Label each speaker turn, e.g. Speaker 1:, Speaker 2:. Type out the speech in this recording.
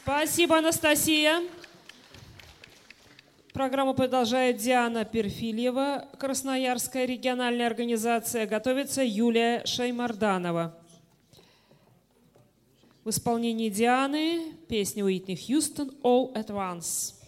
Speaker 1: Спасибо, Анастасия. Программу продолжает Диана Перфильева, Красноярская региональная организация. Готовится Юлия Шаймарданова. В исполнении Дианы песня Уитни Хьюстон «All at Once».